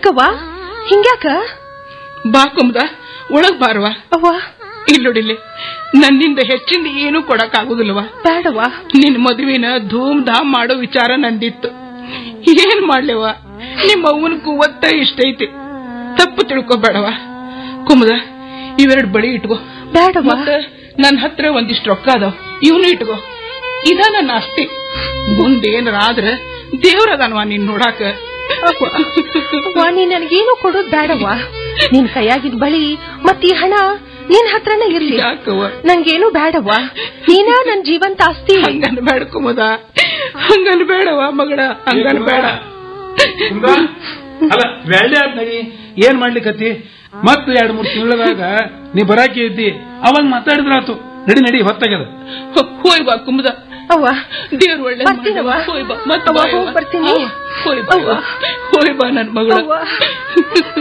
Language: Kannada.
ಯಾಕವ್ವ ಹಿಂಗ್ಯಾಕ? ಬಾ ಕುಮದ, ಒಳಗ್ ಬಾರವಾ. ಅವ್ವ ಇಲ್ಲೋಡಿಲ್ಲಿ, ನನ್ನಿಂದ ಹೆಚ್ಚಿಂದ ಏನೂ ಕೊಡಕ್ಕಾಗುದಿಲ್ವಾ? ಬೇಡವಾ. ನಿನ್ ಮದುವಿನ ಧೂಮ್ ಧಾಮ್ ಮಾಡೋ ವಿಚಾರ ನಂದಿತ್ತು. ಏನ್ ಮಾಡ್ಲೇವ, ನಿಮ್ಮ ಅವ್ವನ ಕೂವತ್ತ ಇಷ್ಟ ಐತಿ. ತಪ್ಪು ತಿಳ್ಕೊಬೇಡವಾ. ಕುಮದ, ಇವೆರಡು ಬಳಿ ಇಟ್ಕೋ. ಬೇಡವಾ. ನನ್ನ ಹತ್ರ ಒಂದಿಷ್ಟು ರೊಕ್ಕ ಅದಾವ, ಇವನು ಇಟ್ಕೋ. ಇದ ನನ್ನ ಆಸ್ತಿ. ಮುಂದೇನಾದ್ರ ದೇವ್ರದನ್ವಾ ನೀನ್ ನೋಡಾಕ. ನೀ ನನಗೇನು ಕೊಡೋದ್ ಬೇಡವಾ. ನಿನ್ ಕೈಯಾಗಿದ್ ಬಳಿ ಮತ್ ಈ ಹಣ ನಿನ್ ಹತ್ರನೇ ಇರ್ಲಿ. ನಂಗೇನು ಬೇಡವಾ. ನೀನ ನನ್ ಜೀವಂತ ಆಸ್ತಿ. ಹಂಗನ್ ಬೇಡ ಕುಮದ, ಹಂಗನ್ ಬೇಡವಾ ಮಗಳ, ಹಂಗನ್ ಬೇಡ. ಅಲ್ಲ ಬೆಳ್ಳಿ ಆದ್ನಡಿ, ಏನ್ ಮಾಡ್ಲಿಕ್ಕತ್ತಿ? ಮತ್ 2-3 ತಿಂಗಳದಾಗ ನೀ ಬರಾಕಿ ಇದ್ದಿ, ಅವಾಗ ಮಾತಾಡಿದ್ರಾತು. ನಡಿ ನಡಿ, ಹೊತ್ತಾಗ್ಯದ. ಹೋಯ್ ಬಾ ಕುಮದ. ಅವ್ವ ದೇವ್ರ ಒಳ್ಳೆ ಹೋಯ್ ಬಾ. ಬರ್ತೀನಿ. ಹೋಯ್ ಬಾ ನನ್ ಮಗಳ.